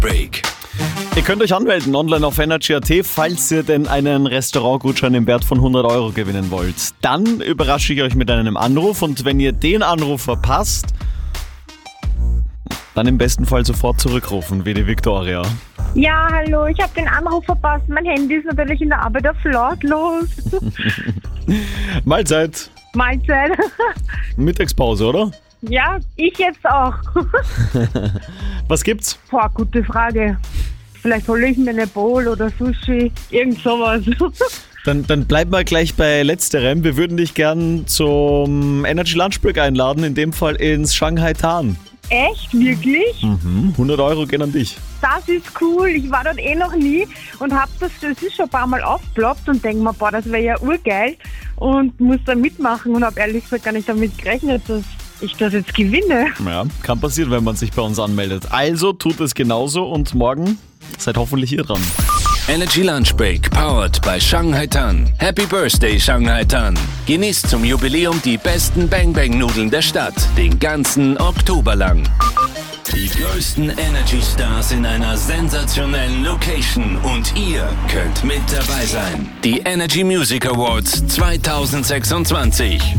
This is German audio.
Break. Ihr könnt euch anmelden online auf Energy.at, falls ihr denn einen Restaurantgutschein im Wert von 100 Euro gewinnen wollt. Dann überrasche ich euch mit einem Anruf und wenn ihr den Anruf verpasst, dann im besten Fall sofort zurückrufen, wie die Viktoria. Ja, hallo, ich habe den Anruf verpasst. Mein Handy ist natürlich in der Arbeit auf lautlos. Mahlzeit. Mahlzeit. Mittagspause, oder? Ja, ich jetzt auch. Was gibt's? Boah, gute Frage. Vielleicht hole ich mir eine Bowl oder Sushi, irgend sowas. Dann bleiben wir gleich bei letzterem. Wir würden dich gern zum Energy Lunch Break einladen, in dem Fall ins Shanghai Tan. Echt? Wirklich? 100 Euro gehen an dich. Das ist cool. Ich war dort noch nie und habe das ist schon ein paar Mal aufgeploppt und denke mir, boah, das wäre ja urgeil und muss da mitmachen und habe ehrlich gesagt gar nicht damit gerechnet, dass ich das jetzt gewinne. Ja, kann passieren, wenn man sich bei uns anmeldet. Also tut es genauso und morgen seid hoffentlich ihr dran. Energy Lunch Break, powered by Shanghai Tan. Happy Birthday, Shanghai Tan. Genießt zum Jubiläum die besten Bang Bang Nudeln der Stadt, den ganzen Oktober lang. Die größten Energy Stars in einer sensationellen Location und ihr könnt mit dabei sein. Die Energy Music Awards 2026.